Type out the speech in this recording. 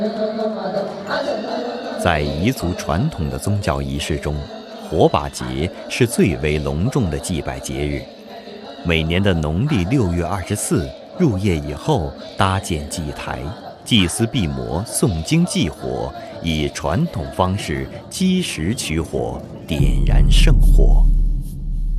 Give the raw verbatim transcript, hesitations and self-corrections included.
在彝族传统的宗教仪式中，火把节是最为隆重的祭拜节日。每年的农历六月二十四入夜以后，搭建祭台，祭司毕摩诵经祭火，以传统方式积石取火，点燃圣火。